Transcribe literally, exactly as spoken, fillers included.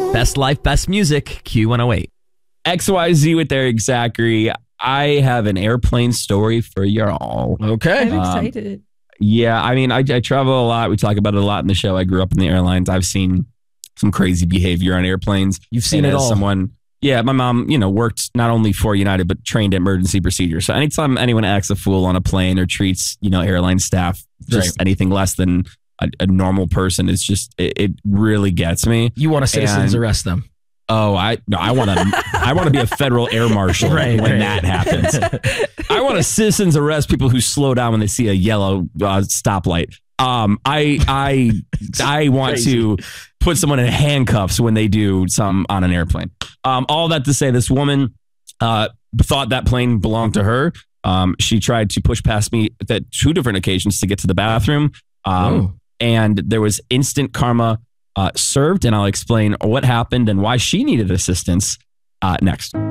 Best life, best music, Q one oh eight. X Y Z with Eric Zachary. I have an airplane story for y'all. Okay. I'm Um, excited. Yeah, I mean, I, I travel a lot. We talk about it a lot in the show. I grew up in the airlines. I've seen some crazy behavior on airplanes. You've seen And it as all. Someone, yeah, my mom, you know, worked not only for United, but trained at emergency procedures. So anytime anyone acts a fool on a plane or treats, you know, airline staff just Right. anything less than a, a normal person, it's just, it, it really gets me. You want a citizen's And- arrest them. Oh, I no, I want to I want to be a federal air marshal Right, when right. that happens. I want to citizens arrest people who slow down when they see a yellow uh, stoplight. Um, I I I want Crazy. to put someone in handcuffs when they do something on an airplane. Um, all that to say, this woman uh, thought that plane belonged to her. Um, she tried to push past me at two different occasions to get to the bathroom. Um, Oh. and there was instant karma uh, served, and I'll explain what happened and why she needed assistance uh, next.